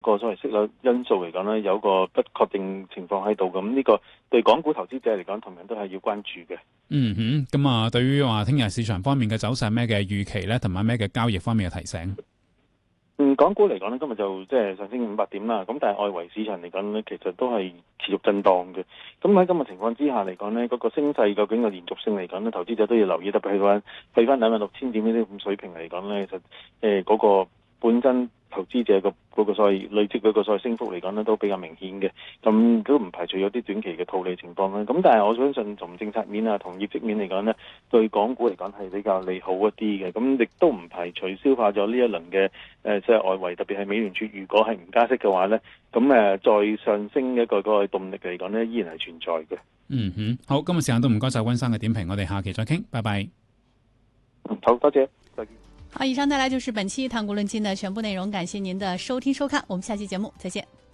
個所謂息率因素嚟講咧，有個不確定情況喺度，咁呢個對港股投資者嚟講，同樣都係要關注嘅。 咁啊，對於話聽日市場方面嘅走勢咩嘅預期咧，同埋咩嘅交易方面嘅提醒？ 港股嚟講咧，今日就即係上升500點啦。咁但係外圍市場嚟講咧，其實都係持續震盪嘅。咁喺今日情況之下嚟講咧，嗰個升勢究竟個連續性嚟講咧，投資者都要留意。特別係去翻26000點呢啲咁水平嚟講咧，其實嗰個本身投資者嗰個所謂累積嗰個所謂升幅嚟講咧，都比較明顯嘅。咁都唔排除有啲短期嘅套利情況啦。咁但係我相信從政策面啊同業績面嚟講咧，對港股嚟講係比較利好一啲嘅。咁亦都唔排除消化咗呢一輪嘅即係外圍，特別係美聯儲如果係唔加息嘅話咧，咁再上升一個動力嚟講咧，依然係存在嘅。 好，今日時間都唔該晒溫生嘅點評，我哋下期再傾，拜拜。 好，多謝，再見。 好，以上帶來就是本期談股論盡的全部內容，感謝您的收聽收看，我們下期節目再見。